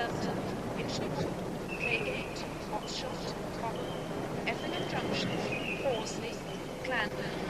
Sutton, Bishopshire, Claygate, Oxshott, Cobham, Effingham Junction, Horsley, Clandon,